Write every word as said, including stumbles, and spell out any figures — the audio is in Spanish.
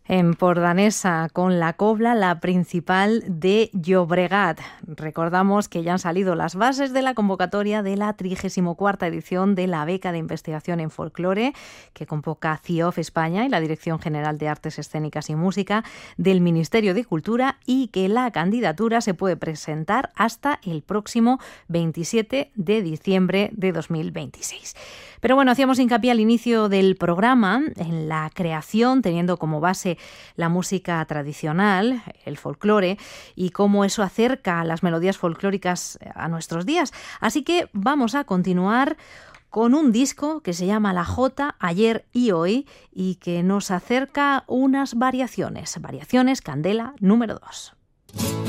Empordanesa, con la cobla, la principal de Llobregat. Recordamos que ya han salido las bases de la convocatoria de la trigésima cuarta edición de la beca de investigación en folclore que convoca C I O F España y la Dirección General de Artes Escénicas y Música del Ministerio de Cultura, y que la candidatura se puede presentar hasta el próximo veintisiete de diciembre de dos mil veintiséis. Pero bueno, hacíamos hincapié al inicio del programa en la creación, teniendo como base la música tradicional, el folclore, y cómo eso acerca las melodías folclóricas a nuestros días. Así que vamos a continuar con un disco que se llama La Jota, Ayer y Hoy, y que nos acerca unas variaciones. Variaciones Candela número dos.